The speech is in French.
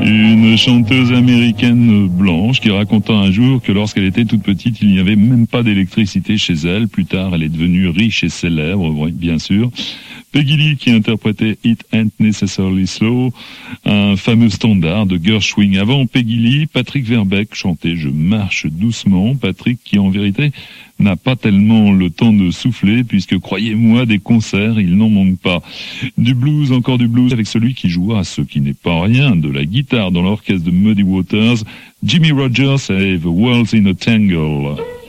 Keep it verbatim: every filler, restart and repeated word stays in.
Une chanteuse américaine blanche qui raconta un jour que lorsqu'elle était toute petite, il n'y avait même pas d'électricité chez elle. Plus tard, elle est devenue riche et célèbre, oui, bien sûr. Peggy Lee qui interprétait It Ain't Necessarily Slow, un fameux standard de Gershwin. Avant Peggy Lee, Patrick Verbeek chantait Je marche doucement. Patrick qui en vérité n'a pas tellement le temps de souffler puisque croyez-moi des concerts il n'en manque pas. Du blues, encore du blues avec celui qui joua, ce qui n'est pas rien, de la guitare dans l'orchestre de Muddy Waters, Jimmy Rogers et The World's in a Tangle.